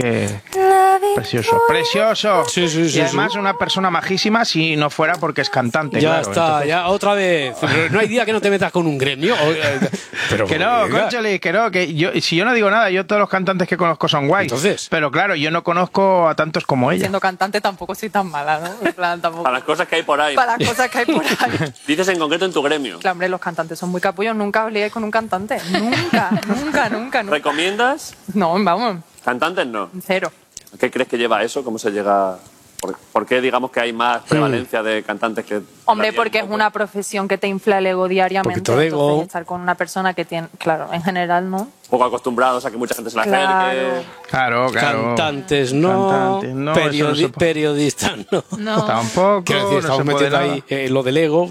Precioso, precioso. Sí, sí, sí, y además sí. una persona majísima si no fuera porque es cantante. Ya claro, está, entonces... ya otra vez. No hay día que no te metas con un gremio. Pero que no, venga. cónchale, que no, que yo, si yo no digo nada, yo todos los cantantes que conozco son guays. Entonces. Pero claro, yo no conozco a tantos como ella. Siendo cantante tampoco soy tan mala, ¿no? En plan, tampoco. Para las cosas que hay por ahí. Para las cosas que hay por ahí. Dices en concreto en tu gremio. Claro, hombre, los cantantes son muy capullos. Nunca os liáis con un cantante. Nunca, nunca, nunca, nunca. ¿Recomiendas? No, vamos, ¿Cantantes no? cero. ¿Qué crees que lleva a eso? ¿Cómo se llega...? ¿Por qué digamos que hay más prevalencia de cantantes que...? Hombre, porque es una profesión que te infla el ego diariamente. Poquito de ego. Entonces, estar con una persona que tiene... Claro, en general, ¿no? Poco acostumbrados a que mucha gente se la Claro. acerque. Claro, claro. Cantantes no, Cantantes no, eso no se puede. periodistas no. No. Tampoco, Quiero decir, no estamos se puede metiendo nada. ahí lo del ego.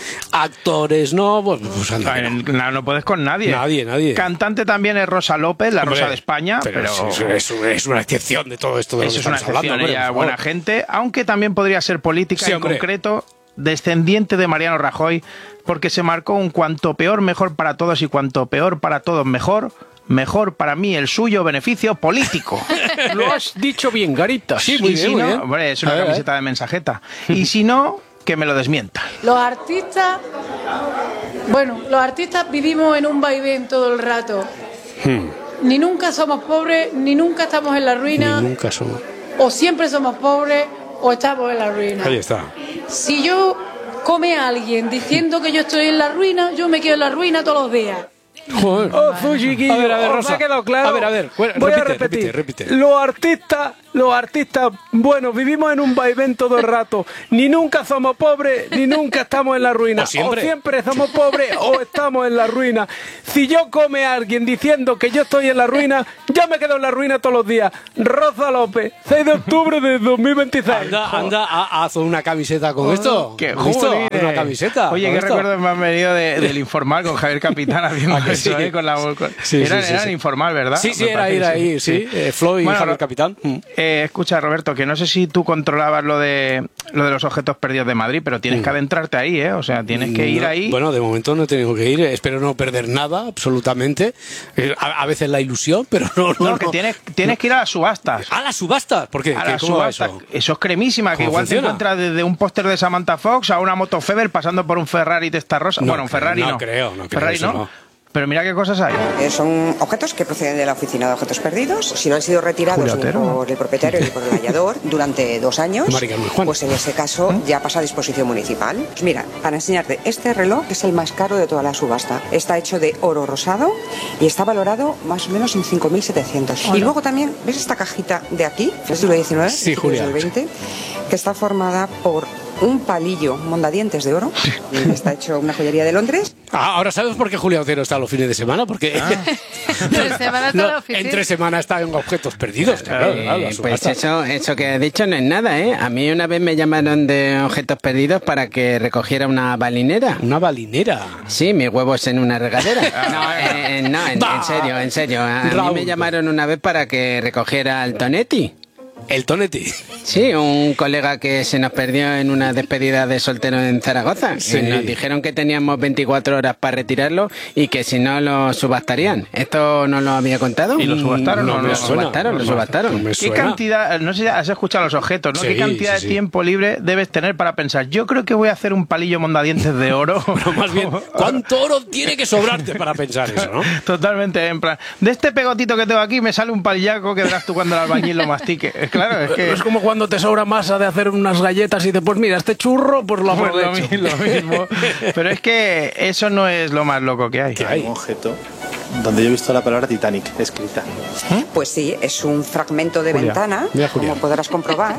Actores no, pues anda, que no. No puedes con nadie. Nadie. Cantante también es Rosa López, la Hombre, Rosa de España, pero es una excepción de todo esto de lo que eso es una estamos excepción, hablando. hombre, ella por buena favor. gente, aunque también podría ser política, Sí, en hombre. concreto descendiente de Mariano Rajoy, porque se marcó un cuanto peor mejor para todos y cuanto peor para todos mejor para mí el suyo beneficio político. Lo has dicho bien, Garita. Sí, muy Y bien, si muy no, bien. hombre, es una A ver, camiseta de mensajeta. Y si no, que me lo desmienta. Los artistas, bueno, los artistas vivimos en un vaivén todo el rato. Ni nunca somos pobres, ni nunca estamos en la ruina, Ni nunca somos. o siempre somos pobres, o estamos en la ruina. Ahí está. Si yo come a alguien diciendo que yo estoy en la ruina, yo me quedo en la ruina todos los días. Joder. chiquillo, A ver, ¿os Rosa. ha quedado claro? A ver, Voy a repite, repetir. repite. Los artistas, bueno, vivimos en un vaivén todo el rato. Ni nunca somos pobres, ni nunca estamos en la ruina. O siempre. Somos pobres o estamos en la ruina. Si yo come a alguien diciendo que yo estoy en la ruina, yo me quedo en la ruina todos los días. Rosa López, 6 de octubre de 2026. Anda, haz una camiseta con esto. ¡Qué ¿Con esto? jolines! Haz una camiseta. Oye, con qué esto. recuerdos me han venido del Informal con Javier Capitán haciendo ¿A que eso, sí? con la... Sí, eran sí, sí. Informal, ¿verdad? Sí, Me era parece ir que ahí, sí. Flo y Bueno, Javier Capitán. Escucha, Roberto, que no sé si tú controlabas lo de los objetos perdidos de Madrid, pero tienes que adentrarte ahí, ¿eh? O sea, tienes que ir No, ahí. Bueno, de momento no he tenido que ir. Espero no perder nada, absolutamente. A veces la ilusión, pero no. que tienes que ir a las subastas. ¿A las subastas? ¿Por qué? A las ¿Cómo va subastas. eso? Eso es cremísima, que ¿Cómo igual funciona? te encuentras desde un póster de Samantha Fox a una moto Feber pasando por un Ferrari Testarossa. No Bueno, un creo, Ferrari no no. creo, Ferrari eso no. no. Pero mira qué cosas hay. Son objetos que proceden de la Oficina de Objetos Perdidos. Si no han sido retirados Julio ni Otero. por el propietario ni por el hallador durante 2 años, Mari Carmen Juan. pues en ese caso ya pasa a disposición municipal. Pues mira, para enseñarte, este reloj es el más caro de toda la subasta. Está hecho de oro rosado y está valorado más o menos en 5.700. Y luego también, ¿ves esta cajita de aquí? Es del siglo XIX, Sí, Julia. del 20, que está formada por un palillo mondadientes de oro. Está hecho una joyería de Londres. Ahora sabes por qué Julia Otero está los fines de semana, porque Entre semana está la oficina. entre semana está en objetos perdidos. Claro, la Pues subasta. eso que has dicho no es nada, ¿eh? A mí una vez me llamaron de objetos perdidos para que recogiera una balinera. Una balinera. Sí, mis huevos en una regadera. No, en serio. A mí Raúl. me llamaron una vez para que recogiera el Tonetti. El Tonetti. Sí, un colega que se nos perdió en una despedida de soltero en Zaragoza. Sí. Y nos dijeron que teníamos 24 horas para retirarlo y que si no lo subastarían. ¿Esto no lo había contado? ¿Y lo subastaron No o no? me Lo suena. subastaron, lo subastaron. No me ¿Qué suena. cantidad, no sé si has escuchado los objetos, ¿no? Sí, ¿Qué cantidad sí, sí. de tiempo libre debes tener para pensar? Yo creo que voy a hacer un palillo mondadientes de oro. Pero más bien, ¿cuánto oro tiene que sobrarte para pensar eso, no? Totalmente, en plan, de este pegotito que tengo aquí me sale un palillaco que verás tú cuando el albañil lo mastique. Claro, es que... Es como cuando te sobra masa de hacer unas galletas y después, mira, este churro, pues lo Pues aprovecho. lo mismo. Pero es que eso no es lo más loco que hay. Hay un objeto donde yo he visto la palabra Titanic escrita. Pues sí, es un fragmento de Julia. ventana, Mira, Julia. como podrás comprobar,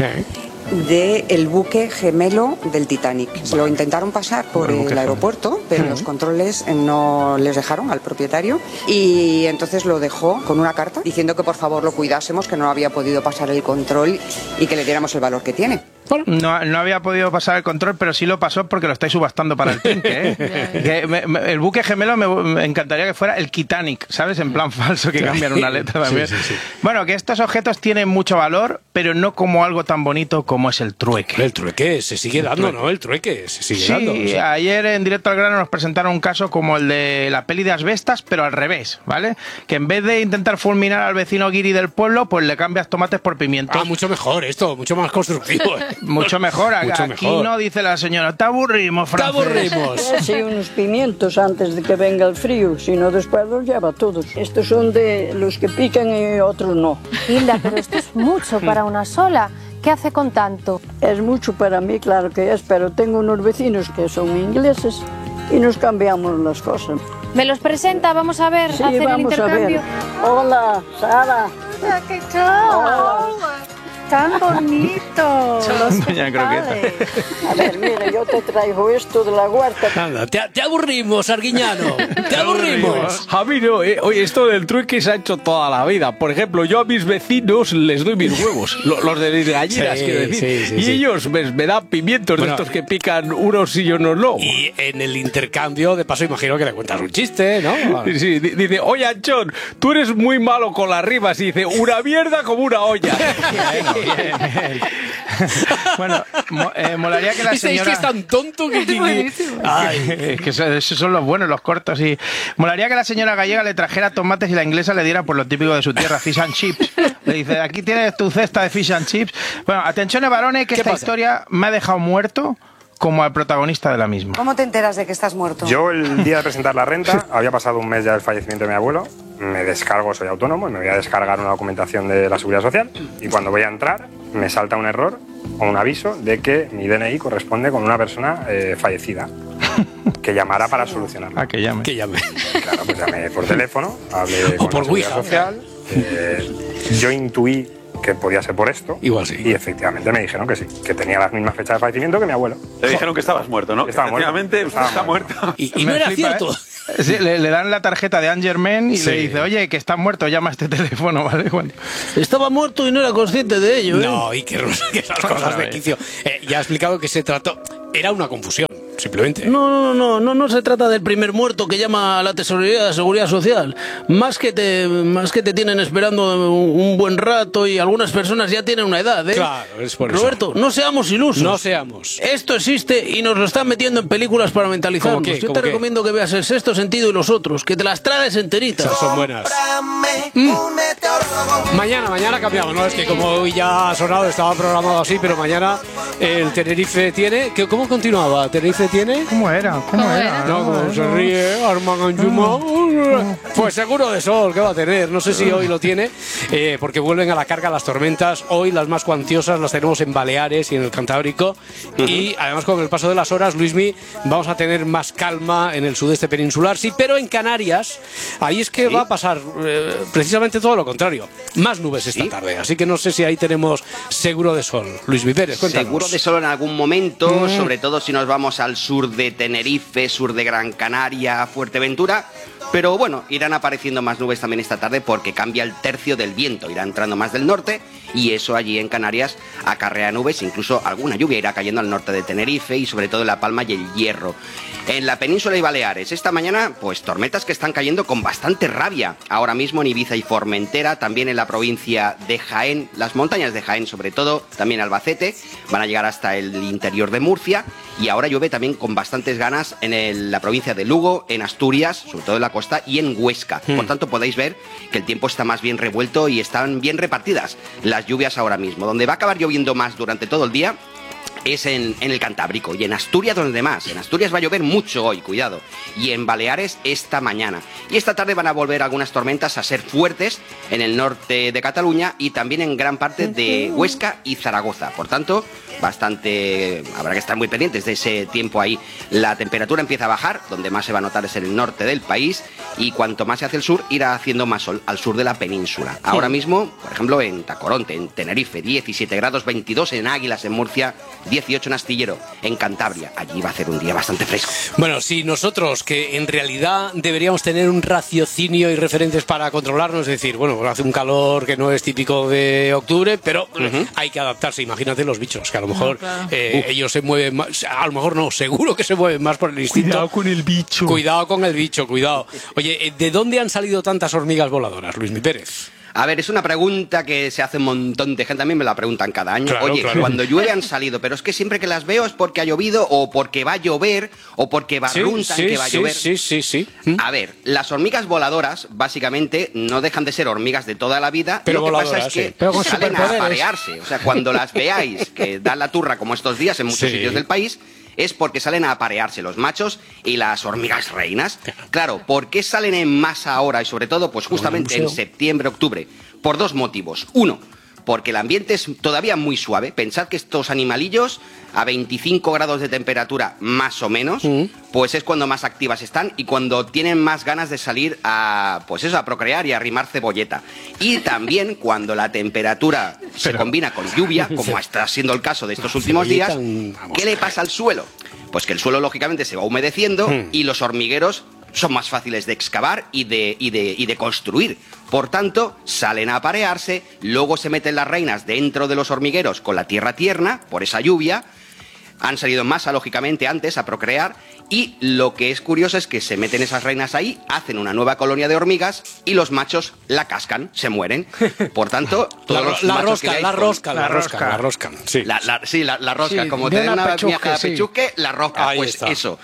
del buque gemelo del Titanic. Se lo intentaron pasar por el aeropuerto, pero los controles no les dejaron al propietario y entonces lo dejó con una carta diciendo que por favor lo cuidásemos, que no había podido pasar el control y que le diéramos el valor que tiene. No había podido pasar el control, pero sí lo pasó porque lo estáis subastando para el trinque, ¿eh? Que el buque gemelo me encantaría que fuera el Titanic, ¿sabes? En plan falso, que cambian una letra también. Sí. Bueno, que estos objetos tienen mucho valor, pero no como algo tan bonito como es el trueque. El trueque se sigue dando, ¿no? El trueque se sigue dando. Sí, ayer en Directo al Grano nos presentaron un caso como el de la peli de Asbestas, pero al revés, ¿vale? Que en vez de intentar fulminar al vecino guiri del pueblo, pues le cambias tomates por pimientos. Mucho mejor esto, mucho más constructivo. Mucho mejor. Mucho Aquí mejor. no dice la señora, te aburrimos, francés. Te aburrimos. Sí, unos pimientos antes de que venga el frío, si no después los lleva todos. Estos son de los que pican y otros no. Hilda, pero esto es mucho para una sola. ¿Qué hace con tanto? Es mucho para mí, claro que es, pero tengo unos vecinos que son ingleses y nos cambiamos las cosas. ¿Me los presenta? Vamos a ver, Sí, hacer el vamos a ver. intercambio. Hola, Sara. ¡Qué chulo! ¡Tan bonito! Los Doña Croqueta. A ver, mira, yo te traigo esto de la huerta. Anda, te aburrimos, Arguiñano. Te aburrimos. A mí no, oye, esto del trueque se ha hecho toda la vida. Por ejemplo, yo a mis vecinos les doy mis huevos, los de mis gallinas, Sí, quiero decir. sí, y sí. ellos me dan pimientos Bueno, de estos que pican unos y unos no. Y en el intercambio, de paso, imagino que le cuentas un chiste, ¿no? Sí, dice, oye, Anchón, tú eres muy malo con las rimas. Y dice, una mierda como una olla. Bueno, molaría que la Es que señora... es tan tonto que... Es que esos son los buenos, los cortos. Y molaría que la señora gallega le trajera tomates y la inglesa le diera por lo típico de su tierra, fish and chips. Le dice, aquí tienes tu cesta de fish and chips. Bueno, atención, varones, que esta historia me ha dejado muerto como al protagonista de la misma. ¿Cómo te enteras de que estás muerto? Yo el día de presentar la renta, había pasado un mes ya del fallecimiento de mi abuelo, me descargo, soy autónomo, y me voy a descargar una documentación de la Seguridad Social y cuando voy a entrar me salta un error o un aviso de que mi DNI corresponde con una persona fallecida. Que llamara para solucionarlo. Que llame. Que llame. Claro, pues llamé por teléfono, hablé con por la Seguridad Ouija. Social, yo intuí que podía ser por esto. Igual sí. Y efectivamente me dijeron que sí, que tenía las mismas fechas de fallecimiento que mi abuelo. Te dijeron que estabas muerto, ¿no? Estaba muerto. Efectivamente, usted está muerto. Y no Me era flipa, cierto. Sí, le dan la tarjeta de Angerman y Sí. le dice, oye, que estás muerto, llama a este teléfono, ¿vale? Bueno, Estaba muerto y no era consciente de ello, No, y que esas cosas de quicio. Ya ha explicado que se trató... Era una confusión, simplemente. No se trata del primer muerto que llama a la Tesorería de Seguridad Social. Más que te tienen esperando un buen rato y algunas personas ya tienen una edad, ¿eh? Claro, es por eso. Roberto, no seamos ilusos. No seamos. Esto existe y nos lo están metiendo en películas para mentalizarnos. ¿Cómo qué? Yo ¿Cómo te qué? recomiendo que veas El Sexto Sentido y los otros, que te las traes enteritas. Esas son buenas. Mañana cambiamos, ¿no? Es que como hoy ya ha sonado, estaba programado así, pero mañana el Tenerife tiene... ¿Cómo continuaba? ¿Tenerife tiene? ¿cómo era? ¿Cómo era? No, como se ríe, Armand Anjuma. Pues seguro de sol que va a tener. No sé si hoy lo tiene, porque vuelven a la carga las tormentas. Hoy las más cuantiosas las tenemos en Baleares y en el Cantábrico. Y además con el paso de las horas, Luismi, vamos a tener más calma en el sudeste peninsular. Sí, pero en Canarias, ahí es que va a pasar precisamente todo lo contrario. Más nubes esta tarde. Así que no sé si ahí tenemos seguro de sol. Luismi Pérez, cuéntanos. Seguro de sol en algún momento, sobre todo si nos vamos al sur de Tenerife, sur de Gran Canaria, Fuerteventura. Pero bueno, irán apareciendo más nubes también esta tarde porque cambia el tercio del viento, irá entrando más del norte y eso allí en Canarias acarrea nubes, incluso alguna lluvia irá cayendo al norte de Tenerife y sobre todo en La Palma y el Hierro. En la península y Baleares, esta mañana, pues tormentas que están cayendo con bastante rabia. Ahora mismo en Ibiza y Formentera, también en la provincia de Jaén, las montañas de Jaén sobre todo, también Albacete, van a llegar hasta el interior de Murcia y ahora llueve también con bastantes ganas en la provincia de Lugo, en Asturias, sobre todo en la costa y en Huesca. Por tanto, podéis ver que el tiempo está más bien revuelto y están bien repartidas las lluvias ahora mismo. Donde va a acabar lloviendo más durante todo el día es en el Cantábrico y en Asturias donde más. En Asturias va a llover mucho hoy, cuidado. Y en Baleares esta mañana. Y esta tarde van a volver algunas tormentas a ser fuertes en el norte de Cataluña y también en gran parte de Huesca y Zaragoza. Por tanto, habrá que estar muy pendientes de ese tiempo ahí. La temperatura empieza a bajar, donde más se va a notar es en el norte del país y cuanto más se hace el sur, irá haciendo más sol al sur de la península. Ahora mismo, por ejemplo, en Tacoronte, en Tenerife, 17 grados, 22 en Águilas, en Murcia, 18 en Astillero, en Cantabria. Allí va a hacer un día bastante fresco. Bueno, si nosotros, que en realidad deberíamos tener un raciocinio y referentes para controlarnos, es decir, bueno, hace un calor que no es típico de octubre, pero hay que adaptarse. Imagínate los bichos, que a lo mejor ellos se mueven más, a lo mejor no, seguro que se mueven más por el instinto. Cuidado con el bicho. Cuidado con el bicho, cuidado. Oye, ¿de dónde han salido tantas hormigas voladoras, Luismi Pérez? A ver, es una pregunta que se hace un montón de gente, también me la preguntan cada año. Claro, Oye, claro. cuando llueve han salido, pero es que siempre que las veo es porque ha llovido o porque va a llover o porque barruntan que va a llover. Sí. A ver, las hormigas voladoras básicamente no dejan de ser hormigas de toda la vida. Pero lo que voladoras, pasa es que sí. Pero con salen a superpoderes. aparearse. O sea, cuando las veáis que dan la turra como estos días en muchos Sí. sitios del país, es porque salen a aparearse los machos y las hormigas reinas. Claro, ¿por qué salen en masa ahora y sobre todo pues justamente en septiembre, octubre? Por dos motivos. Uno, porque el ambiente es todavía muy suave. Pensad que estos animalillos a 25 grados de temperatura más o menos, pues es cuando más activas están y cuando tienen más ganas de salir a, pues eso, a procrear y a arrimar cebolleta. Y también cuando la temperatura se combina con lluvia, como está siendo el caso de estos últimos días, ¿qué le pasa al suelo? Pues que el suelo lógicamente se va humedeciendo y los hormigueros son más fáciles de excavar y de construir. Por tanto, salen a aparearse, luego se meten las reinas dentro de los hormigueros con la tierra tierna, por esa lluvia. Han salido en masa, lógicamente, antes a procrear. Y lo que es curioso es que se meten esas reinas ahí, hacen una nueva colonia de hormigas y los machos la cascan, se mueren. Por tanto, todos los machos que veáis la con- rosca. Sí. la rosca, Sí, como de te den una una pechusque, vieja sí. pechusque, la rosca, Ahí pues está. eso.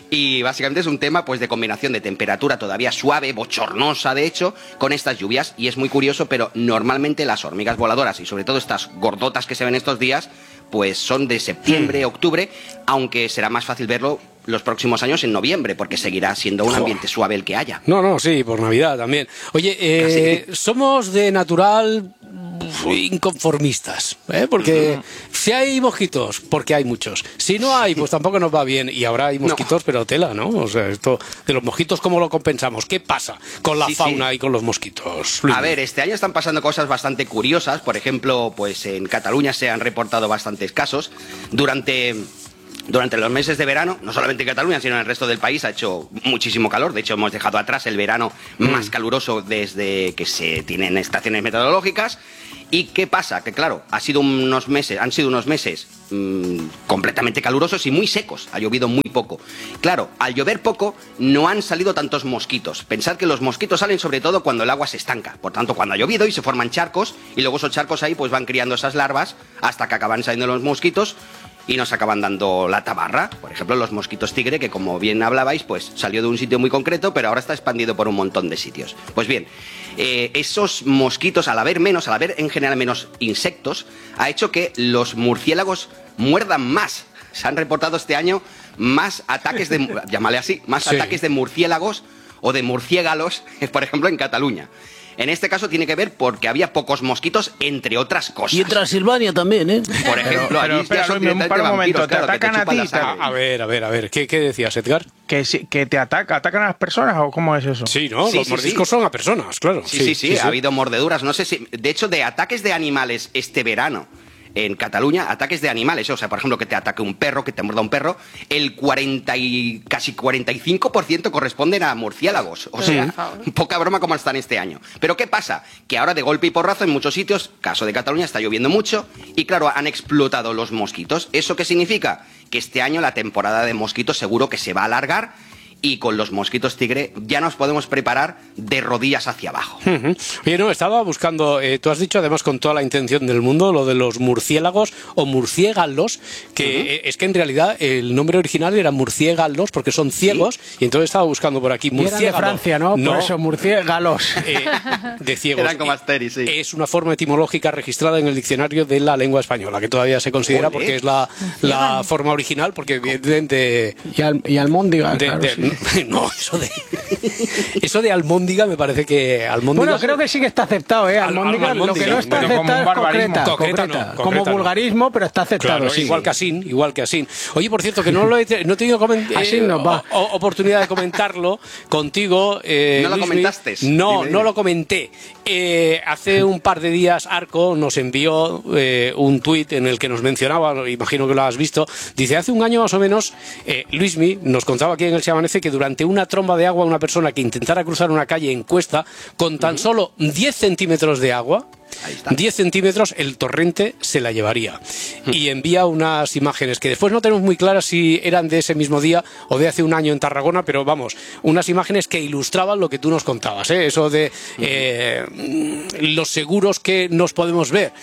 Y básicamente es un tema pues de combinación de temperatura todavía suave, bochornosa de hecho, con estas lluvias. Y es muy curioso, pero normalmente las hormigas voladoras y sobre todo estas gordotas que se ven estos días, pues son de septiembre, octubre, aunque será más fácil verlo los próximos años en noviembre, porque seguirá siendo un ambiente suave el que haya. No, sí, por Navidad también. Oye, somos de natural inconformistas, porque si hay mosquitos, porque hay muchos. Si no hay, pues tampoco nos va bien. Y ahora hay mosquitos, pero tela, ¿no? O sea, esto de los mosquitos, ¿cómo lo compensamos? ¿Qué pasa con la fauna y con los mosquitos? A ver, este año están pasando cosas bastante curiosas. Por ejemplo, pues en Cataluña se han reportado bastantes casos. Durante los meses de verano, no solamente en Cataluña, sino en el resto del país, ha hecho muchísimo calor. De hecho, hemos dejado atrás el verano más caluroso desde que se tienen estaciones meteorológicas. ¿Y qué pasa? Que claro, han sido unos meses completamente calurosos y muy secos. Ha llovido muy poco. Claro, al llover poco no han salido tantos mosquitos. Pensad que los mosquitos salen sobre todo cuando el agua se estanca. Por tanto, cuando ha llovido y se forman charcos, y luego esos charcos ahí pues van criando esas larvas hasta que acaban saliendo los mosquitos y nos acaban dando la tabarra. Por ejemplo, los mosquitos tigre, que como bien hablabais, pues salió de un sitio muy concreto, pero ahora está expandido por un montón de sitios. Pues bien, esos mosquitos, al haber en general menos insectos, ha hecho que los murciélagos muerdan más. Se han reportado este año más ataques llámale así, ataques de murciélagos o de murciélagos, por ejemplo, en Cataluña. En este caso tiene que ver porque había pocos mosquitos, entre otras cosas. Y en Transilvania también, ¿eh? Por ejemplo, allí ya son directamente un momento, vampiros, ¿te claro, que atacan a chupan ti? la sangre. A ver, ¿qué decías, Edgar? Que te atacan a las personas, ¿o cómo es eso? Sí, ¿no? Los mordiscos son a personas, claro. Sí, ha habido mordeduras. No sé si, de hecho, de ataques de animales este verano en Cataluña, ataques de animales, o sea, por ejemplo, que te ataque un perro, que te muerda un perro, el 40 y casi 45% corresponden a murciélagos. O sea, poca broma como están este año. Pero ¿qué pasa? Que ahora de golpe y porrazo en muchos sitios, caso de Cataluña, está lloviendo mucho y claro, han explotado los mosquitos. ¿Eso qué significa? Que este año la temporada de mosquitos seguro que se va a alargar. Y con los mosquitos tigre ya nos podemos preparar de rodillas hacia abajo. Oye, no, estaba buscando, tú has dicho además con toda la intención del mundo, lo de los murciélagos o murciélagos, que es que en realidad el nombre original era murciélagos porque son ciegos, y entonces estaba buscando por aquí Eran de Francia, ¿no? Por eso, murciélagos. De ciegos. Eran como Asterix, sí. Es una forma etimológica registrada en el diccionario de la lengua española, que todavía se considera porque es la forma original, porque evidentemente... Y almóndiga, claro, sí. No, eso de almóndiga me parece que... Bueno, creo que sí que está aceptado, ¿eh? Almóndiga, lo que no está aceptado es concreta. Como vulgarismo, pero está aceptado, claro, sí. igual que asín. Oye, por cierto, que no he tenido oportunidad de comentarlo contigo. ¿No lo comentaste? No lo comenté. Hace un par de días Arco nos envió un tuit en el que nos mencionaba, imagino que lo has visto, dice, hace un año más o menos, Luismi nos contaba aquí en El Se Amanece que durante una tromba de agua una persona que intentara cruzar una calle en Cuesta con tan solo 10 centímetros de agua 10 centímetros, el torrente se la llevaría. Y envía unas imágenes que después no tenemos muy claras si eran de ese mismo día o de hace un año en Tarragona, pero vamos, unas imágenes que ilustraban lo que tú nos contabas, ¿eh? Eso de los seguros que nos podemos ver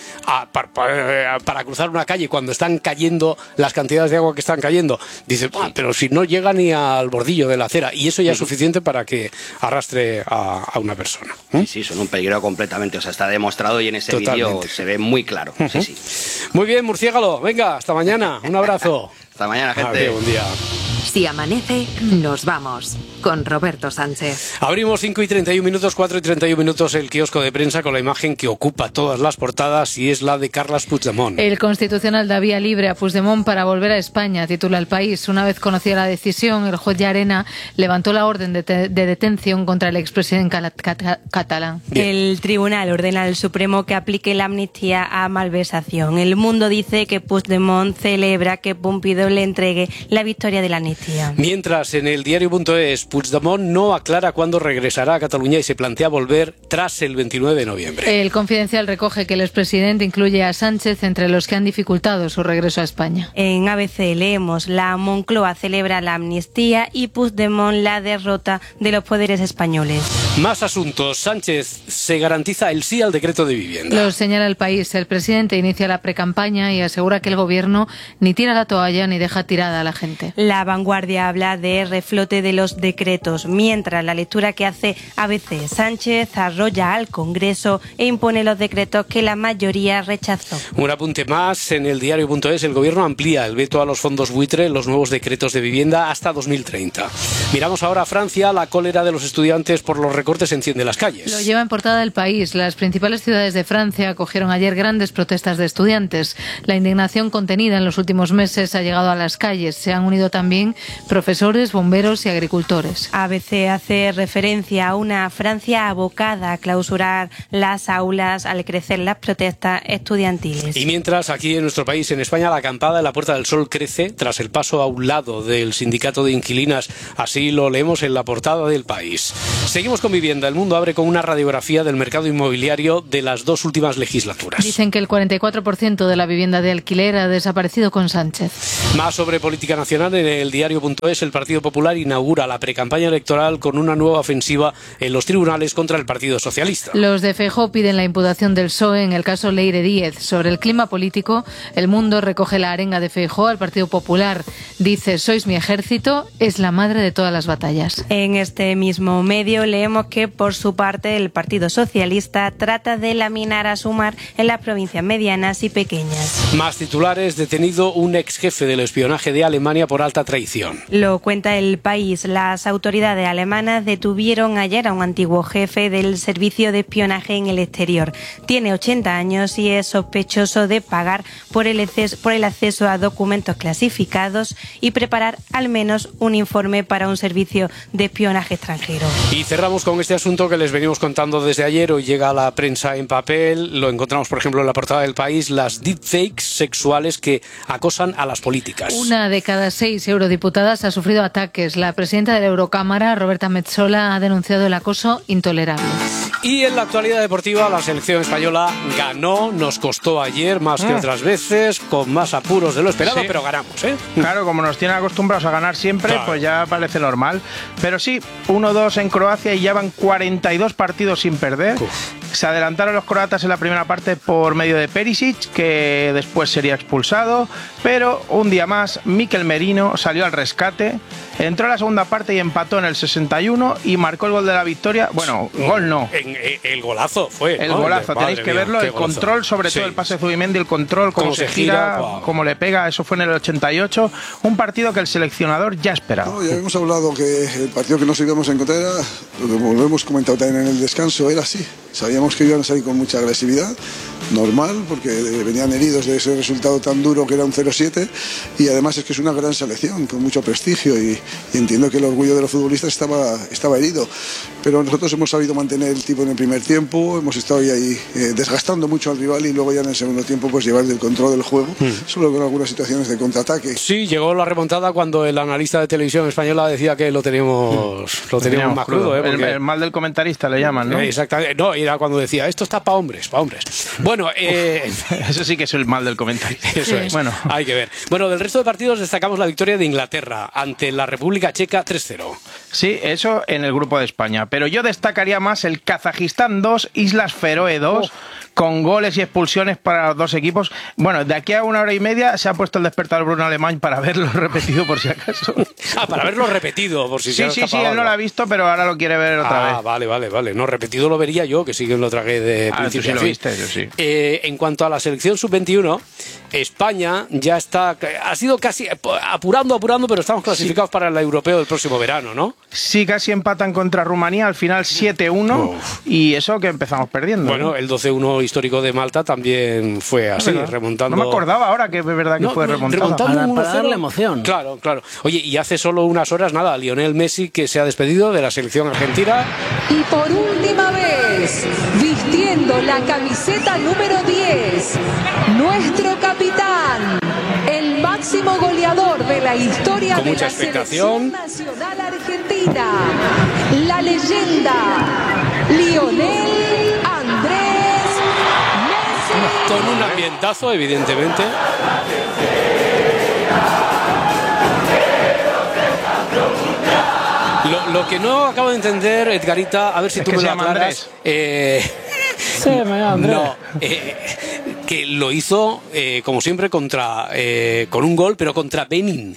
para cruzar una calle cuando están cayendo las cantidades de agua que están cayendo. Dices, pero si no llega ni al bordillo de la acera, y eso ya es suficiente para que arrastre a una persona. Sí, son un peligro completamente, o sea, está demostrado y en ese vídeo se ve muy claro. Sí. Muy bien, murciélago, venga, hasta mañana, un abrazo. Hasta mañana, gente. Buen día. Si amanece, nos vamos con Roberto Sánchez. Abrimos 5:31, 4:31 el kiosco de prensa con la imagen que ocupa todas las portadas y es la de Carles Puigdemont. El Constitucional da vía libre a Puigdemont para volver a España, titula El País. Una vez conocida la decisión, el juez Llarena levantó la orden de detención contra el expresidente catalán. El tribunal ordena al Supremo que aplique la amnistía a malversación. El Mundo dice que Puigdemont celebra que Pompidou le entregue la victoria de la amnistía. Mientras, en el diario.es, Puigdemont no aclara cuándo regresará a Cataluña y se plantea volver tras el 29 de noviembre. El Confidencial recoge que el expresidente incluye a Sánchez entre los que han dificultado su regreso a España. En ABC leemos: la Moncloa celebra la amnistía y Puigdemont la derrota de los poderes españoles. Más asuntos. Sánchez se garantiza el sí al decreto de vivienda. Lo señala El País. El presidente inicia la precampaña y asegura que el gobierno ni tira la toalla ni deja tirada a la gente. La Vanguardia habla de reflote de los decretos, mientras la lectura que hace ABC: Sánchez arrolla al Congreso e impone los decretos que la mayoría rechazó. Un apunte más, en el diario.es, el gobierno amplía el veto a los fondos buitre, los nuevos decretos de vivienda hasta 2030. Miramos ahora a Francia. La cólera de los estudiantes por los recortes enciende las calles. Lo lleva en portada El País. Las principales ciudades de Francia acogieron ayer grandes protestas de estudiantes. La indignación contenida en los últimos meses ha llegado a las calles. Se han unido también profesores, bomberos y agricultores. ABC hace referencia a una Francia abocada a clausurar las aulas al crecer las protestas estudiantiles. Y mientras, aquí en nuestro país, en España, la acampada en la Puerta del Sol crece tras el paso a un lado del sindicato de inquilinas. Así lo leemos en la portada del País. Seguimos con vivienda. El Mundo abre con una radiografía del mercado inmobiliario de las dos últimas legislaturas. Dicen que el 44% de la vivienda de alquiler ha desaparecido con Sánchez. Más sobre política nacional en el diario.es. El Partido Popular inaugura la precampaña electoral con una nueva ofensiva en los tribunales contra el Partido Socialista. Los de Feijóo piden la imputación del PSOE en el caso Leire Díez. Sobre el clima político, El Mundo recoge la arenga de Feijóo al Partido Popular. Dice: sois mi ejército, es la madre de todas las batallas. En este mismo medio leemos que, por su parte, el Partido Socialista trata de laminar a Sumar en las provincias medianas y pequeñas. Más titulares. Detenido un ex jefe del espionaje de Alemania por alta traición. Lo cuenta El País. Las autoridades alemanas detuvieron ayer a un antiguo jefe del servicio de espionaje en el exterior. Tiene 80 años y es sospechoso de pagar por el acceso a documentos clasificados y preparar al menos un informe para un servicio de espionaje extranjero. Y cerramos con este asunto que les venimos contando desde ayer. Hoy llega a la prensa en papel. Lo encontramos, por ejemplo, en la portada del País: las deepfakes sexuales que acosan a las políticas. Una de cada 6 eurodiputadas ha sufrido ataques. La presidenta de la Eurocámara, Roberta Metsola, ha denunciado el acoso intolerable. Y en la actualidad deportiva, la selección española ganó, nos costó ayer más que otras veces, con más apuros de lo esperado, pero ganamos, ¿eh? Claro, como nos tienen acostumbrados a ganar siempre, claro, pues ya parece normal. Pero sí, 1-2 en Croacia y ya van 42 partidos sin perder. Se adelantaron los croatas en la primera parte por medio de Perisic, que después sería expulsado, pero un día más Mikel Merino salió al rescate, entró a la segunda parte y empató en el 61 y marcó el gol de la victoria. Bueno, gol no. El golazo fue. El golazo, tenéis que verlo, el control, sobre todo el pase de Zubimendi, el control, cómo se gira, wow, cómo le pega, eso fue en el 88, un partido que el seleccionador ya esperaba. No, ya hemos hablado que el partido que nos íbamos a encontrar era, lo hemos comentado también en el descanso, era así. Sabíamos que iban a salir con mucha agresividad, normal, porque venían heridos de ese resultado tan duro que era un 0-7, y además es que es una gran selección, con mucho prestigio, y entiendo que el orgullo de los futbolistas estaba herido. Pero nosotros hemos sabido mantener el tipo en el primer tiempo, hemos estado ahí desgastando mucho al rival, y luego ya en el segundo tiempo pues llevar el control del juego, solo con algunas situaciones de contraataque. Sí, llegó la remontada cuando el analista de televisión española decía que lo teníamos más crudo. El mal del comentarista le llaman, ¿no? Exactamente. No, era cuando decía, esto está para hombres, para hombres. Bueno, eso sí que es el mal del comentarista. Eso es. Bueno, hay que ver. Bueno, del resto de partidos destacamos la victoria de Inglaterra ante la República Checa 3-0. Sí, eso en el grupo de España. Pero yo destacaría más el Kazajistán 2, Islas Feroe 2, con goles y expulsiones para los dos equipos. Bueno, de aquí a 1 hora y media se ha puesto el despertador Bruno Alemán para verlo repetido por si acaso. Para verlo repetido, por si se ha escapado. Sí, él no lo ha visto, pero ahora lo quiere ver otra vez. Vale. No, repetido lo vería yo, que sí que lo tragué de principio. Tú sí lo viste, yo sí. En cuanto a la selección sub-21, España ya ha sido casi apurando, pero estamos clasificados para el europeo del próximo verano, ¿no? Sí, casi empatan contra Rumanía, al final 7-1, y eso que empezamos perdiendo. Bueno, el 12-1 histórico de Malta también fue así, remontando. No me acordaba ahora que es verdad que fue remontado. Para darle emoción. Claro. Oye, y hace solo unas horas, Lionel Messi, que se ha despedido de la selección argentina. Y por última vez, vistiendo la camiseta número 10, nuestro capitán, el máximo goleador de la historia con de mucha la expectación. Selección Nacional Argentina, la leyenda Lionel Andrés Messi. Con un ambientazo, evidentemente. Lo que no acabo de entender, Edgarita, a ver si tú me lo aclaras. Sí, me llama Andrés. No, que lo hizo, como siempre, con un gol, pero contra Benin.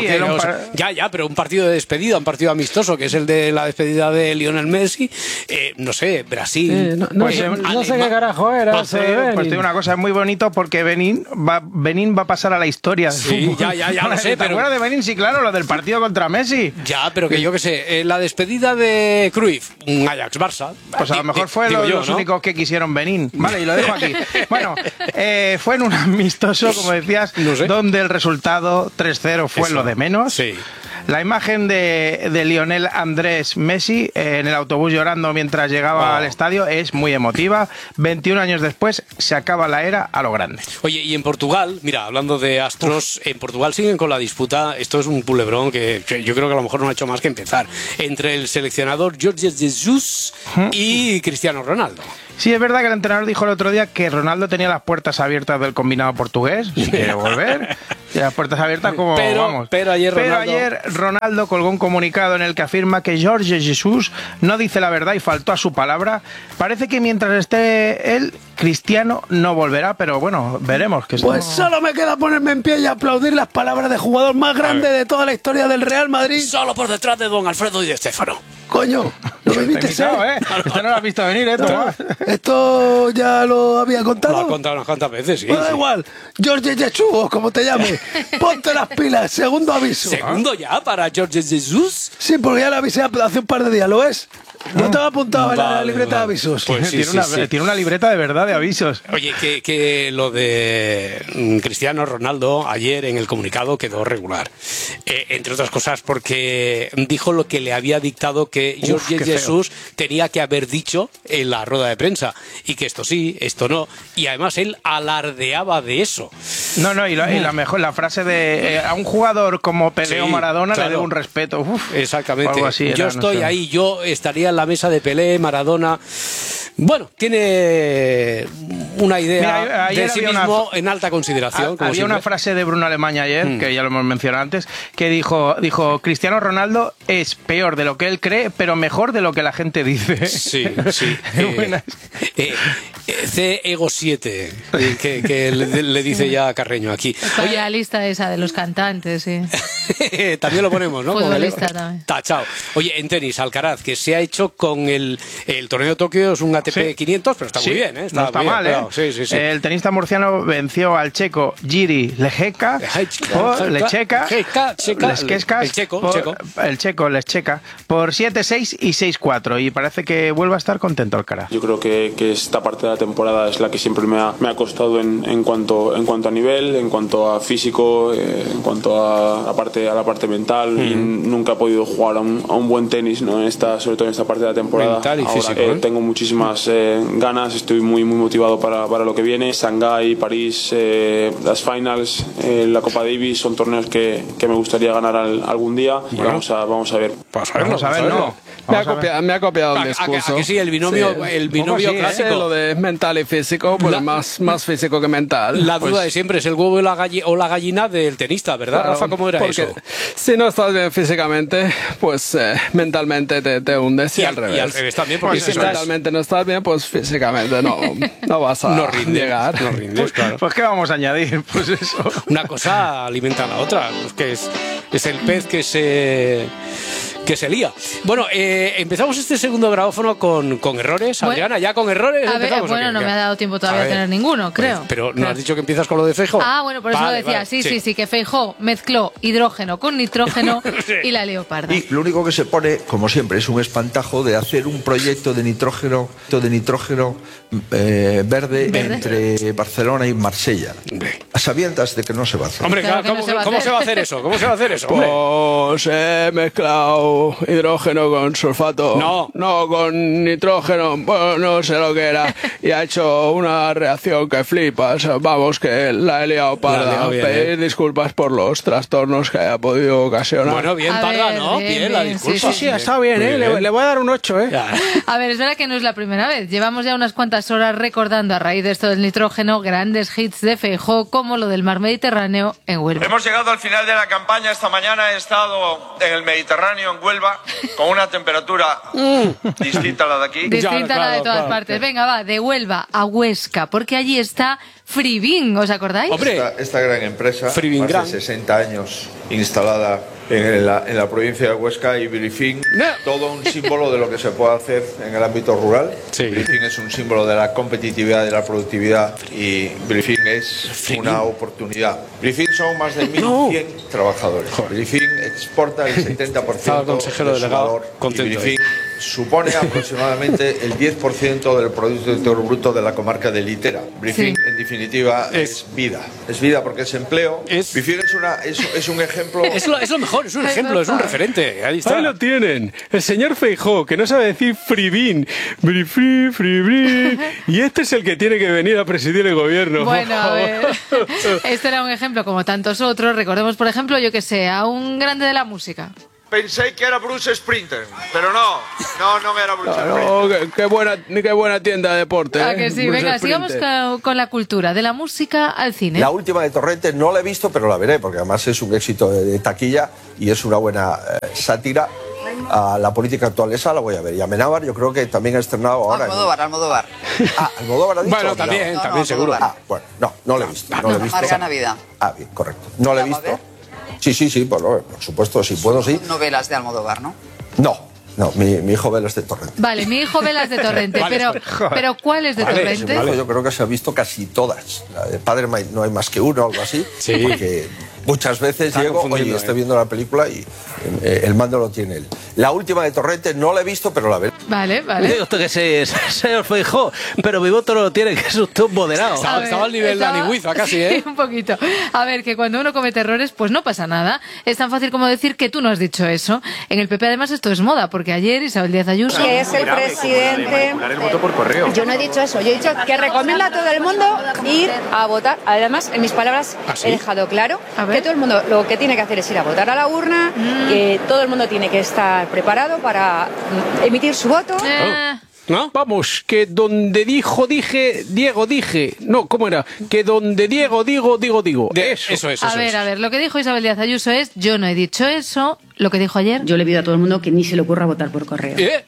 Pero un partido de despedida, un partido amistoso, que es el de la despedida de Lionel Messi. No sé, Brasil. No sé qué carajo era. Pues te digo una cosa, es muy bonito porque Benin va a pasar a la historia. Sí, ya lo sé. ¿Te acuerdas de Benin? Sí, claro, lo del partido contra Messi. Ya, pero que yo qué sé, la despedida de Cruyff, un Ajax-Barça. Pues a lo mejor fue los únicos que quisieron Benin. Vale, y lo dejo aquí. Bueno, fue en un amistoso, como decías, donde el resultado 3-0 fue lo de menos. Sí. La imagen de Lionel Andrés Messi en el autobús llorando mientras llegaba al estadio es muy emotiva. 21 años después se acaba la era a lo grande. Oye, y en Portugal, mira, hablando de astros, en Portugal siguen con la disputa. Esto es un culebrón que yo creo que a lo mejor no ha hecho más que empezar. Entre el seleccionador Jorge Jesus y Cristiano Ronaldo. Sí, es verdad que el entrenador dijo el otro día que Ronaldo tenía las puertas abiertas del combinado portugués, si quiere volver. Y las puertas abiertas como vamos. Pero ayer Ronaldo colgó un comunicado en el que afirma que Jorge Jesus no dice la verdad y faltó a su palabra. Parece que mientras esté él, Cristiano no volverá, pero bueno, veremos. Pues solo me queda ponerme en pie y aplaudir las palabras del jugador más grande de toda la historia del Real Madrid. Solo por detrás de don Alfredo Di Stéfano. Coño, no me invites, Esto no lo has visto venir, Esto ya lo había contado. Lo has contado unas cuantas veces, sí. Pues da igual, Jorge Jesus, como te llame, ponte las pilas, segundo aviso. ¿Segundo ya para Jorge Jesus? Sí, porque ya lo avisé hace un par de días, ¿lo ves? No estaba apuntado en la libreta de avisos. Pues tiene una libreta de verdad de avisos. Oye, que lo de Cristiano Ronaldo ayer en el comunicado quedó regular. Entre otras cosas porque dijo lo que le había dictado que Jorge Jesus tenía que haber dicho en la rueda de prensa. Y que esto sí, esto no. Y además él alardeaba de eso. Y la frase de a un jugador como Pelé o Maradona le debo un respeto. Exactamente. Algo así yo estoy ahí, yo estaría en la mesa de Pelé, Maradona. Bueno, tiene una idea de sí mismo en alta consideración. Había una frase de Bruno Alemán ayer, que ya lo hemos mencionado antes, que dijo Cristiano Ronaldo es peor de lo que él cree, pero mejor de lo que la gente dice. Sí. Ego 7, que le dice ya a Carreño aquí. Oye, la lista esa de los cantantes, sí. También lo ponemos, ¿no? Futbolista también. Tachao. Oye, en tenis, Alcaraz, que se ha hecho con el torneo de Tokio, es un ATP ATP500, pero está muy bien, ¿eh? No está mal, ¿eh? Sí, sí, sí. El tenista murciano venció al checo Jiri Lecheka por 7-6 y 6-4, y parece que vuelve a estar contento Alcaraz. Yo creo que esta parte de la temporada es la que siempre me ha costado en cuanto a nivel, en cuanto a físico, en cuanto a la parte mental, y nunca he podido jugar a un buen tenis, ¿no? Sobre todo en esta parte de la temporada. Mental y ahora físico, tengo muchísimas ganas, estoy muy motivado para lo que viene. Shanghái, París, las finals, la Copa Davis son torneos que me gustaría ganar algún día. Bueno. Vamos a ver. Vamos a verlo. Me ha copiado el discurso. ¿A que sí? El binomio clásico. Lo de mental y físico, pues más físico que mental. La duda de siempre es el huevo o la gallina del tenista, ¿verdad, claro, Rafa? ¿Cómo era eso? Si no estás bien físicamente, pues mentalmente te hundes, y al revés. Y al revés también, porque si mentalmente no estás bien, pues físicamente no vas a llegar. No rindes, claro. Pues ¿qué vamos a añadir? Pues eso. Una cosa alimenta a la otra, pues que es el pez que se lía. Bueno, empezamos este segundo grabófono con errores. Adriana, ¿ya con errores? A ver, bueno, no me ha dado tiempo todavía a tener ninguno, creo. Pero ¿no has dicho que empiezas con lo de Feijóo? Ah, bueno, por eso lo decía. Sí, que Feijóo mezcló hidrógeno con nitrógeno y la leoparda. Y lo único que se pone, como siempre, es un espantajo de hacer un proyecto de nitrógeno verde entre Barcelona y Marsella. A sabientas de que no se va a hacer. Hombre, claro, ¿cómo se va a hacer eso? ¿Cómo se va a hacer eso? Pues he mezclado hidrógeno con sulfato. No, con nitrógeno. Bueno, no sé lo que era. Y ha hecho una reacción que flipas. Vamos, que la he liado para pedir disculpas por los trastornos que haya podido ocasionar. Bueno, bien, Parda, ¿no? Bien, la disculpa. Sí, está bien, ¿eh? Le voy a dar un 8, ¿eh? A ver, es verdad que no es la primera vez. Llevamos ya unas cuantas horas recordando a raíz de esto del nitrógeno grandes hits de Feijóo, como lo del mar Mediterráneo en Huelva. Hemos llegado al final de la campaña. Esta mañana he estado en el Mediterráneo, en Huelva, con una temperatura distinta a la de aquí. Distinta a la de todas partes. Venga, va, de Huelva a Huesca, porque allí está Freebin, ¿os acordáis? Esta gran empresa, más de 60 años instalada en la provincia de Huesca, y Brifin, todo un símbolo de lo que se puede hacer en el ámbito rural. Brifin es un símbolo de la competitividad, de la productividad, y Brifin es una oportunidad. Brifin son más de 1.100 trabajadores. Brifin exporta el 70% consejero de su valor, y Brifin supone aproximadamente el 10% del Producto Interior Bruto de la comarca de Litera. Brifin, en definitiva, es vida. Es vida porque es empleo. Brifin es un ejemplo. Es lo mejor, es un ejemplo, es un referente. Ahí está. Ahí lo tienen. El señor Feijóo, que no sabe decir Freebin. Freebin. Y este es el que tiene que venir a presidir el gobierno. Bueno, a ver. Este era un ejemplo como tantos otros. Recordemos, por ejemplo, yo que sé, a un grande de la música. Pensé que era Bruce Springsteen, pero no era Bruce Springsteen. Qué buena tienda de deporte. ¿A que sí? Bruce Venga, Springsteen. sigamos con la cultura, de la música al cine. La última de Torrente no la he visto, pero la veré, porque además es un éxito de taquilla y es una buena sátira a la política actual. Esa la voy a ver. Y Amenábar yo creo que también ha estrenado ahora. Almodóvar. Almodóvar ha dicho. Bueno, también seguro. Bueno, no la he visto. Amarga Navidad. Bien, correcto. No la he visto. Sí, por supuesto, si puedo, sí. Novelas de Almodóvar, ¿no? No, mi hijo Velas de Torrente. Vale, mi hijo Velas de Torrente, pero ¿cuál es de Torrente? Yo creo que se ha visto casi todas. La de Padre no hay más que uno, algo así. Sí. Porque muchas veces llego, estoy viendo la película y el mando lo tiene él. La última de Torrente no la he visto, pero la veré. Vale. Digo usted que sí, señor Feijóo, pero mi voto no lo tiene, que es usted un moderado. Estaba al nivel de Anigüiza casi, ¿eh? Sí, un poquito. A ver, que cuando uno comete errores, pues no pasa nada. Es tan fácil como decir que tú no has dicho eso. En el PP, además, esto es moda, porque ayer Isabel Díaz Ayuso... Que es el presidente... el voto por correo. Yo no he dicho eso. Yo he dicho que recomienda a todo el mundo ir a votar. Además, en mis palabras he dejado claro que todo el mundo lo que tiene que hacer es ir a votar a la urna, que todo el mundo tiene que estar preparado para emitir su voto. ¿No? Vamos, que donde Diego dije. No, ¿cómo era? Que donde Diego digo. Eso es. A ver, lo que dijo Isabel Díaz Ayuso es: yo no he dicho eso. Lo que dijo ayer. Yo le pido a todo el mundo que ni se le ocurra votar por correo.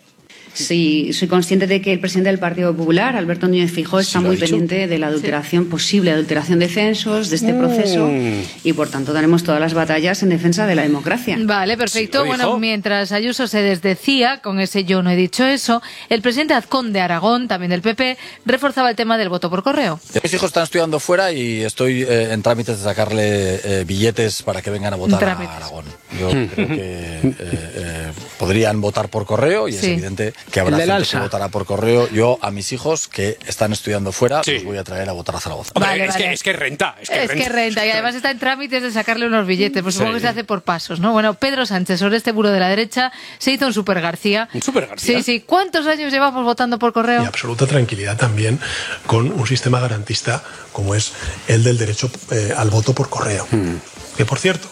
Sí, soy consciente de que el presidente del Partido Popular, Alberto Núñez Feijóo, está muy pendiente de la adulteración, posible adulteración de censos, de este proceso, y por tanto daremos todas las batallas en defensa de la democracia. Vale, perfecto. Bueno, mientras Ayuso se desdecía con ese yo no he dicho eso, el presidente Azcón de Aragón, también del PP, reforzaba el tema del voto por correo. Mis hijos están estudiando fuera y estoy en trámites de sacarle billetes para que vengan a votar a Aragón. Yo creo que podrían votar por correo y es evidente que habrá gente que votará por correo. Yo a mis hijos que están estudiando fuera los voy a traer a votar a Zaragoza. Vale, es que renta. Es que renta. Y además está en trámites de sacarle unos billetes. Pues supongo que se hace por pasos, ¿no? Bueno, Pedro Sánchez, sobre este muro de la derecha, se hizo un Super García. ¿Un Super García? Sí. ¿Cuántos años llevamos votando por correo? Y absoluta tranquilidad también con un sistema garantista como es el del derecho al voto por correo. Que, por cierto,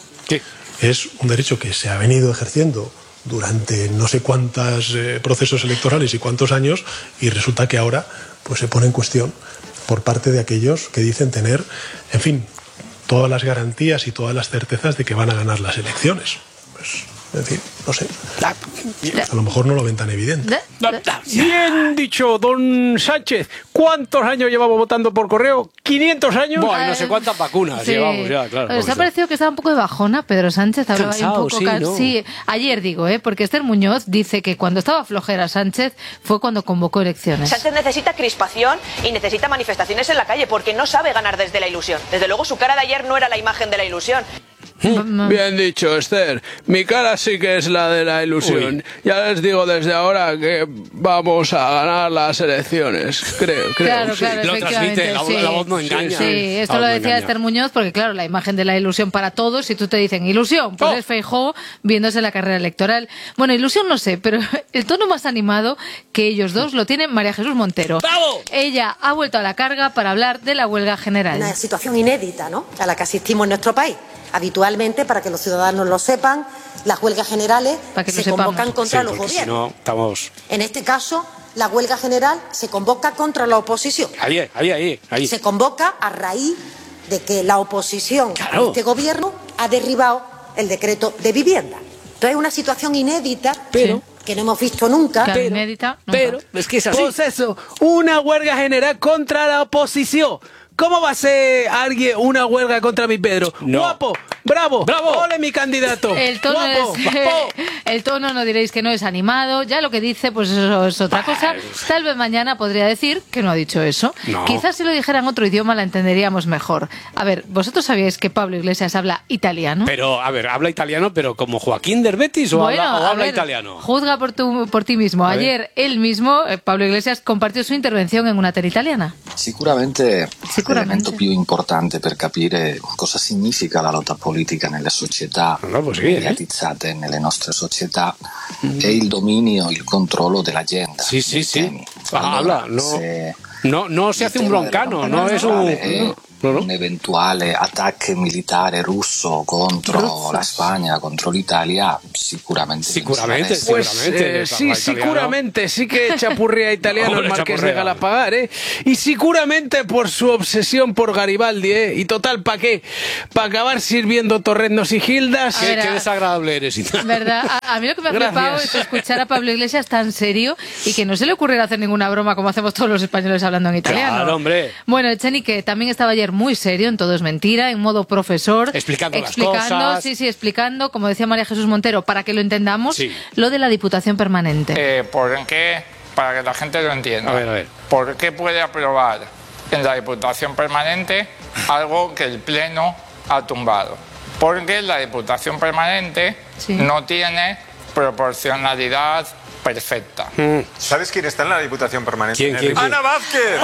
es un derecho que se ha venido ejerciendo durante no sé cuántos procesos electorales y cuántos años, y resulta que ahora pues se pone en cuestión por parte de aquellos que dicen tener, en fin, todas las garantías y todas las certezas de que van a ganar las elecciones. Pues, en fin, no sé. A lo mejor no lo ven tan evidente. Bien dicho, don Sánchez. ¿Cuántos años llevamos votando por correo? ¿500 años? Bueno, no sé cuántas vacunas llevamos ya, claro. ¿Os ha parecido que estaba un poco de bajona Pedro Sánchez? Hablaba ahí un poco sí, ayer digo, porque Esther Muñoz dice que cuando estaba flojera Sánchez fue cuando convocó elecciones. Sánchez necesita crispación y necesita manifestaciones en la calle porque no sabe ganar desde la ilusión. Desde luego su cara de ayer no era la imagen de la ilusión. Bien dicho, Esther. Mi cara sí que es la de la ilusión. Uy. Ya les digo desde ahora que vamos a ganar las elecciones. Creo. Claro, sí. Lo transmite, la voz no engaña. Sí, esto lo decía Esther Muñoz porque, claro, la imagen de la ilusión para todos, si tú te dicen ilusión, pues es Feijóo viéndose la carrera electoral. Bueno, ilusión no sé, pero el tono más animado que ellos dos lo tiene María Jesús Montero. ¡Bravo! Ella ha vuelto a la carga para hablar de la huelga general. Una situación inédita, ¿no?, a la que asistimos en nuestro país. Habitualmente, para que los ciudadanos lo sepan, las huelgas generales se convocan contra los gobiernos. Si no, estamos... En este caso, la huelga general se convoca contra la oposición. Ahí. Se convoca a raíz de que la oposición a este gobierno ha derribado el decreto de vivienda. Entonces es una situación inédita, pero que no hemos visto nunca. Pero es que es así. Pues eso, una huelga general contra la oposición. ¿Cómo va a ser alguien una huelga contra mi Pedro? No. Guapo, bravo, ole mi candidato. El tono no diréis que no es animado, ya lo que dice pues eso es otra cosa. Tal vez mañana podría decir que no ha dicho eso. No. Quizás si lo dijera en otro idioma la entenderíamos mejor. A ver, ¿vosotros sabíais que Pablo Iglesias habla italiano? Pero, a ver, ¿habla italiano pero como Joaquín del Betis o habla italiano? Juzga por ti mismo. Ayer él mismo, Pablo Iglesias, compartió su intervención en una tele italiana. Sicuramente. L'elemento più importante per capire cosa significa la lotta politica nelle società mediatizzate, nelle nostre società, è il dominio, il controllo dell'agenda. Sì. Allora, no se hace un broncano, no es un... Un eventuale attacco militare russo contro la Spagna, contro l'Italia, sicuramente. Seguramente sí que chapurría italiano el Marqués de Galapagar, y seguramente por su obsesión por Garibaldi, y total, ¿para qué? Para acabar sirviendo torrendos y gildas. Qué desagradable eres. ¿Verdad? A mí lo que me ha flipado es escuchar a Pablo Iglesias tan serio y que no se le ocurriera hacer ninguna broma como hacemos todos los españoles hablando en italiano. Claro, hombre. Bueno, Echenique también estaba ayer muy serio, en Todo es Mentira, en modo profesor. Explicando las cosas. Sí, explicando, como decía María Jesús Montero, para que lo entendamos, lo de la Diputación Permanente. ¿Por qué? Para que la gente lo entienda. A ver. ¿Por qué puede aprobar en la Diputación Permanente algo que el Pleno ha tumbado? Porque la Diputación Permanente no tiene proporcionalidad perfecta. ¿Sabes quién está en la Diputación Permanente? ¿Quién? ¡Ana Vázquez!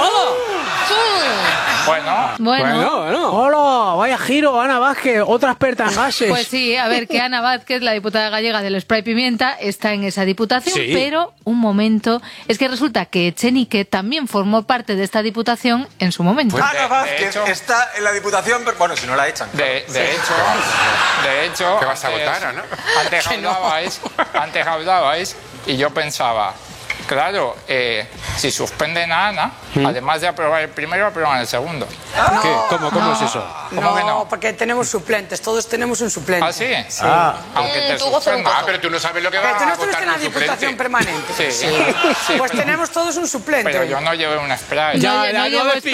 Bueno. Hola, vaya giro, Ana Vázquez, otra experta en gases. Pues sí, a ver, que Ana Vázquez, la diputada gallega del Spray Pimienta, está en esa diputación, pero un momento, es que resulta que Echenique también formó parte de esta diputación en su momento. Pues Ana Vázquez está en la Diputación, bueno, si no la echan. De hecho... ¿Qué vas a votar, Ana? Antes hablabais y yo pensaba, claro, si suspenden a Ana, además de aprobar el primero, aprueban el segundo. No, ¿qué? ¿Cómo es eso? ¿Cómo que no? Porque tenemos suplentes, todos tenemos un suplente. ¿Ah, sí? Sí. Aunque te suspendan. Pero tú no sabes lo que va Pero tú no a estuviste votar en la un suplente. Diputación Permanente. Sí. Pues tenemos todos un suplente. Pero yo no llevé un spray. No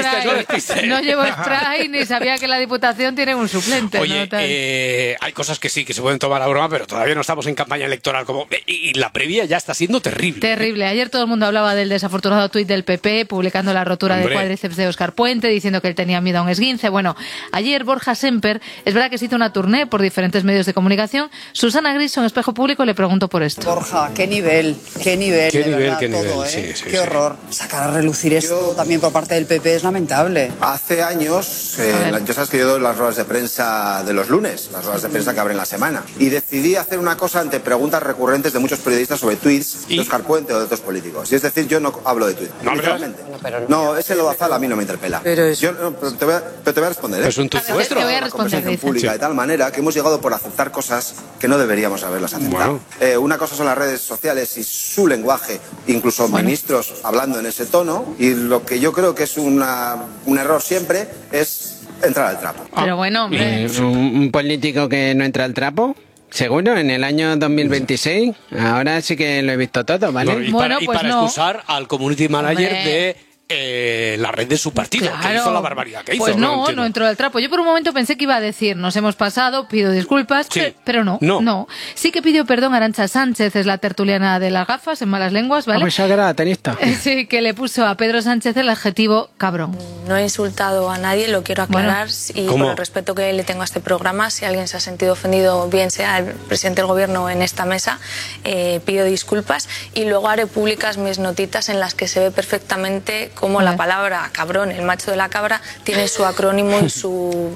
llevo spray ni sabía que la Diputación tiene un suplente. Oye, hay cosas que sí, que se pueden tomar a broma, pero todavía no estamos en campaña electoral. Y la previa ya está siendo terrible. Terrible. Ayer todo el mundo hablaba del desafortunado tuit del PP, publicando la rotura de cuádriceps de Óscar Puente, diciendo que él tenía miedo a un esguince. Bueno, ayer Borja Semper, es verdad que se hizo una tournée por diferentes medios de comunicación. Susana Griso en Espejo Público le preguntó por esto. Borja, qué nivel, qué nivel, todo, sí, qué horror. Sacar a relucir esto también por parte del PP es lamentable. Hace años, ya sabes que yo doy las ruedas de prensa de los lunes, las ruedas de prensa que abren la semana, y decidí hacer una cosa ante preguntas recurrentes de muchos periodistas sobre tweets de Óscar Puente o de otros políticos. Y es decir, yo no hablo de tweets. No, ese lodazal a mí no me interpela. Pero te voy a responder. Es un tuit vuestro. Te voy a responder. Pública de tal manera que hemos llegado por aceptar cosas que no deberíamos haberlas aceptado. Una cosa son las redes sociales y su lenguaje, incluso ministros hablando en ese tono, y lo que yo creo que es un error siempre es entrar al trapo. Pero bueno, hombre. Un político que no entra al trapo. Seguro, en el año 2026, ahora sí que lo he visto todo, ¿vale? No, y para excusar al community manager de la red de su partido, que hizo la barbaridad que hizo. Pues no entró al trapo. Yo por un momento pensé que iba a decir, nos hemos pasado, pido disculpas, pero no. Sí que pidió perdón a Arantxa Sánchez, es la tertuliana de las gafas, en malas lenguas, ¿vale? Esa que era tenista. Sí, que le puso a Pedro Sánchez el adjetivo cabrón. No he insultado a nadie, lo quiero aclarar, y ¿cómo? Por el respeto que le tengo a este programa, si alguien se ha sentido ofendido, bien sea el presidente del gobierno en esta mesa, pido disculpas, y luego haré públicas mis notitas en las que se ve perfectamente cómo la palabra cabrón, el macho de la cabra, tiene su acrónimo y su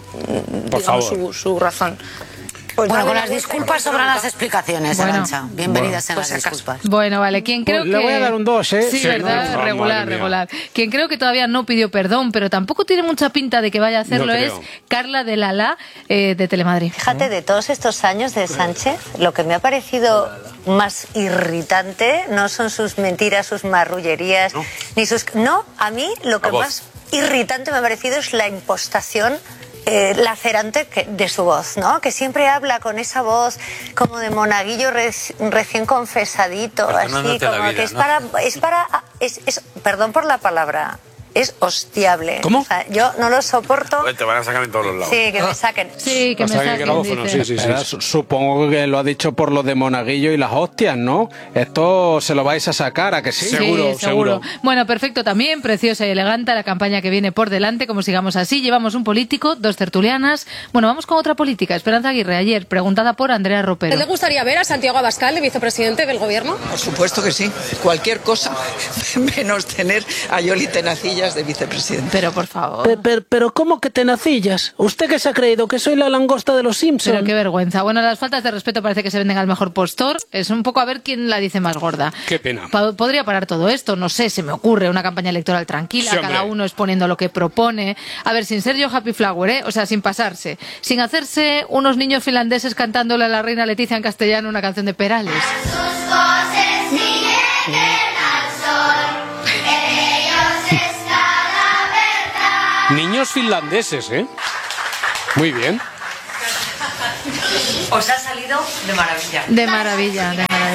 razón. Pues bueno, con las disculpas sobran las explicaciones, Arantxa. Bienvenidas sean las disculpas. Bueno, vale, quien creo que... Le voy a dar un 2, ¿eh? Sí, ¿verdad? Regular. Quien creo que todavía no pidió perdón, pero tampoco tiene mucha pinta de que vaya a hacerlo, es Carla de Lala, de Telemadrid. Fíjate, de todos estos años de Sánchez, lo que me ha parecido más irritante no son sus mentiras, sus marrullerías, ni sus... No, a mí lo que más irritante me ha parecido es la impostación lacerante de su voz, ¿no? Que siempre habla con esa voz como de monaguillo recién confesadito, así como que perdón por la palabra, es hostiable. ¿Cómo? O sea, yo no lo soporto. Te van a sacar en todos los lados. Sí, que me saquen. Sí, que me saquen. Sí. Supongo que lo ha dicho por lo de monaguillo y las hostias, ¿no? Esto se lo vais a sacar, ¿a que sí? Seguro. Bueno, perfecto también, preciosa y elegante la campaña que viene por delante, como sigamos así. Llevamos un político, 2 tertulianas. Bueno, vamos con otra política. Esperanza Aguirre, ayer, preguntada por Andrea Ropero. ¿Le gustaría ver a Santiago Abascal de vicepresidente del gobierno? Por supuesto que sí. Cualquier cosa, menos tener a Yoli Tenacillas de vicepresidente. Pero por favor. Pero ¿cómo que tenacillas? ¿Usted qué se ha creído? ¿Que soy la langosta de los Simpsons? Pero qué vergüenza. Bueno, las faltas de respeto parece que se venden al mejor postor. Es un poco a ver quién la dice más gorda. Qué pena. Podría parar todo esto, no sé, se me ocurre una campaña electoral tranquila, sí, cada uno exponiendo lo que propone. A ver, sin ser yo Happy Flower, ¿eh? O sea, sin pasarse. Sin hacerse unos niños finlandeses cantándole a la reina Leticia en castellano una canción de Perales. Niños finlandeses, ¿eh? Muy bien. Os ha salido de maravilla. De maravilla.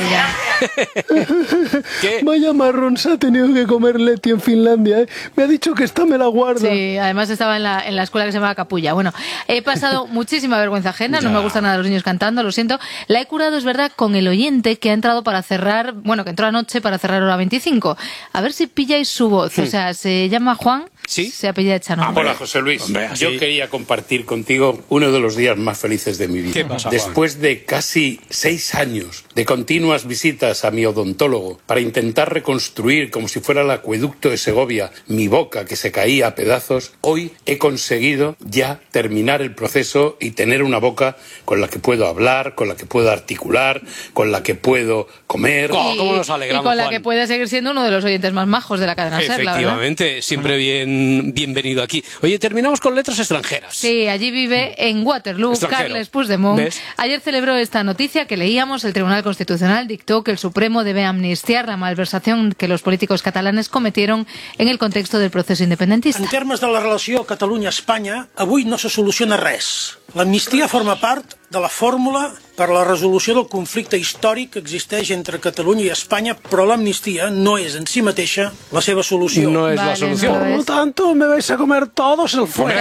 ¿Qué? Vaya marrón se ha tenido que comer Leti en Finlandia, ¿eh? Me ha dicho que esta me la guarda. Sí, además estaba en la escuela que se llama Capulla. Bueno, he pasado muchísima vergüenza ajena, no me gustan nada los niños cantando, lo siento. La he curado, es verdad, con el oyente que ha entrado para cerrar, bueno, que entró anoche para cerrar hora 25. A ver si pilláis su voz. O sea, se llama Juan. ¿Sí? Se apellida Echano. Hola, José Luis. Yo quería compartir contigo uno de los días más felices de mi vida. ¿Qué pasa, Juan? Después de casi 6 años de continuas visitas a mi odontólogo para intentar reconstruir, como si fuera el acueducto de Segovia, mi boca que se caía a pedazos, hoy he conseguido ya terminar el proceso y tener una boca con la que puedo hablar, con la que puedo articular, con la que puedo comer. ¿Cómo nos alegramos, y con la Juan? que puede seguir siendo uno de los oyentes más majos de la cadena SER, la verdad. Efectivamente, siempre bien bienvenido aquí. Oye, terminamos con letras extranjeras. Sí, allí vive en Waterloo Carles Puigdemont. ¿Ves? Ayer celebró esta noticia que leíamos. El Tribunal Constitucional dictó que el Supremo debe amnistiar la malversación que los políticos catalanes cometieron en el contexto del proceso independentista. En termes de la relació Catalunya-Espanya, avui no se soluciona res. L'amnistia forma part de la fórmula per a la resolució del conflicte històric que existeix entre Catalunya i Espanya, però l'amnistia no és en si mateixa la seva solució. No es la solución. Por lo tanto, me vais a comer todos el fuego.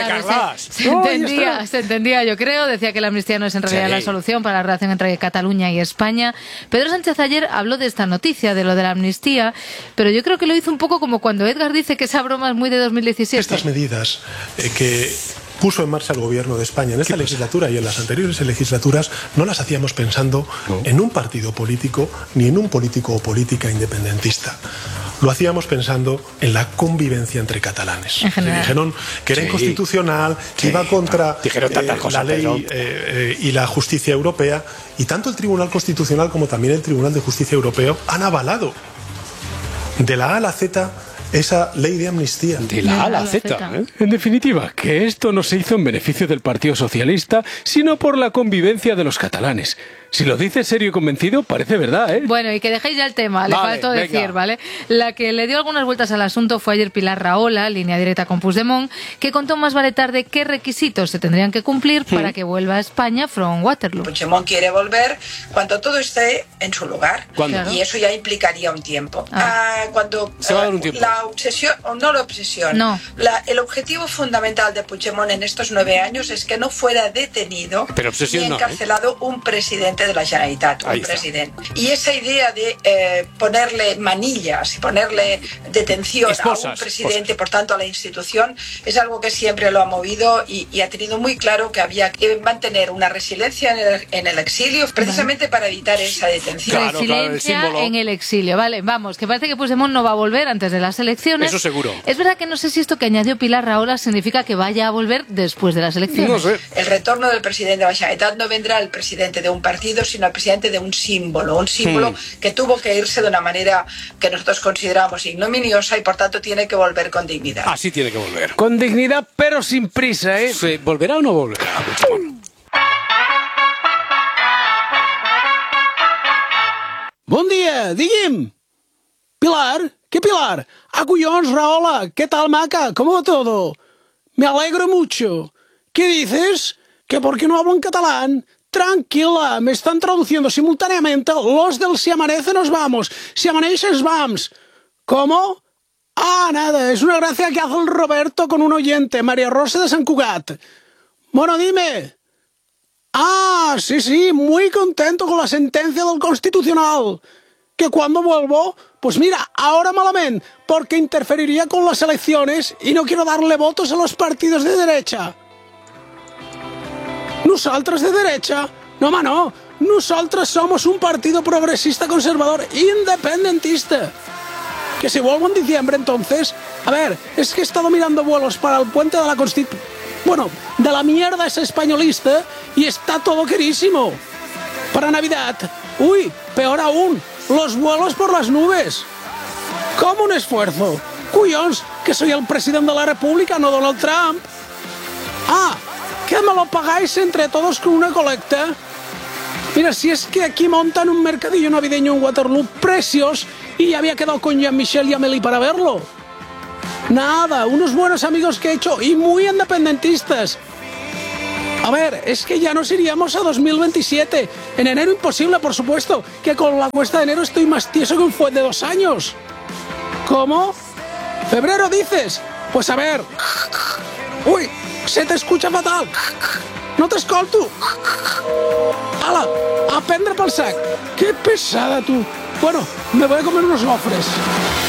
Se entendía, yo creo. Decía que la amnistía no es en realidad la solución para la relación entre Cataluña y España. Pedro Sánchez ayer habló de esta noticia, de lo de la amnistía, pero yo creo que lo hizo un poco como cuando Edgar dice que esa broma es muy de 2017. Estas medidas que puso en marcha el gobierno de España en esta legislatura y en las anteriores legislaturas no las hacíamos pensando en un partido político ni en un político o política independentista. Lo hacíamos pensando en la convivencia entre catalanes. Dijeron que era inconstitucional, que iba contra la ley y la justicia europea, y tanto el Tribunal Constitucional como también el Tribunal de Justicia Europeo han avalado de la A a la Z esa ley de amnistía. De la A a la Z. En definitiva, que esto no se hizo en beneficio del Partido Socialista, sino por la convivencia de los catalanes. Si lo dice serio y convencido, parece verdad, ¿eh? Bueno, y que dejéis ya el tema, le faltó decir, ¿vale? La que le dio algunas vueltas al asunto fue ayer Pilar Rahola, línea directa con Puigdemont, que contó más vale tarde qué requisitos se tendrían que cumplir para que vuelva a España from Waterloo. Puigdemont quiere volver cuando todo esté en su lugar. ¿Cuándo? Y eso ya implicaría un tiempo. Cuando se va a dar un tiempo. La obsesión, o no la obsesión, el objetivo fundamental de Puigdemont en estos 9 años es que no fuera detenido ni encarcelado un presidente de la Generalitat, un presidente. Y esa idea de ponerle manillas y ponerle detención a un presidente, por tanto a la institución, es algo que siempre lo ha movido y ha tenido muy claro que había que mantener una resiliencia en el exilio, precisamente para evitar esa detención. Resiliencia en el exilio, vale, vamos, que parece que Puigdemont no va a volver antes de las elecciones. Eso seguro. Es verdad que no sé si esto que añadió Pilar Rahola significa que vaya a volver después de las elecciones. No sé. El retorno del presidente de la Generalitat no vendrá el presidente de un partido, sino el presidente de un símbolo que tuvo que irse de una manera que nosotros consideramos ignominiosa y por tanto tiene que volver con dignidad. Así tiene que volver. Con dignidad, pero sin prisa, ¿eh? Sí, ¿volverá o no volverá? Bon dia, digui'm. Pilar, ¿qué Pilar? Collons, Rahola, ¿qué tal, maca? ¿Cómo va todo? Me alegro mucho. ¿Qué dices? ¿Que por qué no hablo en catalán? Tranquila, me están traduciendo simultáneamente los del Si amanece nos vamos, si amaneixes vamos. ¿Cómo? Ah, nada, es una gracia que hace el Roberto con un oyente, María Rosa de Sant Cugat. Bueno, dime. Ah, sí, muy contento con la sentencia del Constitucional. ¿Que cuando vuelvo? Pues mira, ahora malamente, porque interferiría con las elecciones y no quiero darle votos a los partidos de derecha. Nosaltres de derecha? No, home, no. Nosaltres somos un partido progresista conservador independentista. Que si vuelvo en diciembre, entonces... A ver, es que he estado mirando vuelos para el puente de la Constitución... Bueno, de la mierda esa españolista y está todo carísimo. Para Navidad, uy, peor aún, los vuelos por las nubes. ¿Cómo un esfuerzo? Cuyons, que soy el presidente de la República, no Donald Trump. Ah, ¿que me lo pagáis entre todos con una colecta? Mira, si es que aquí montan un mercadillo navideño en Waterloo, precios, y ya había quedado con Jean-Michel y Amélie para verlo. Nada, unos buenos amigos que he hecho y muy independentistas. A ver, es que ya nos iríamos a 2027. En enero imposible, por supuesto, que con la cuesta de enero estoy más tieso que un fuet de 2 años. ¿Cómo? ¿Febrero dices? Pues a ver... Uy, se te escucha fatal. No t'escolto. Ala, a prendre pel sac. Qué pesada, tú. Bueno, me voy a comer unos gofres.